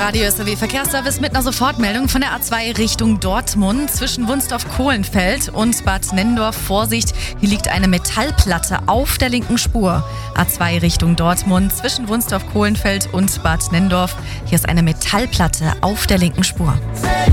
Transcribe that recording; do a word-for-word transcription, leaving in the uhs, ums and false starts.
Radio S R W Verkehrsservice mit einer Sofortmeldung von der A zwei Richtung Dortmund zwischen Wunstorf-Kohlenfeld und Bad Nenndorf. Vorsicht, hier liegt eine Metallplatte auf der linken Spur. A zwei Richtung Dortmund zwischen Wunstorf-Kohlenfeld und Bad Nenndorf. Hier ist eine Metallplatte auf der linken Spur.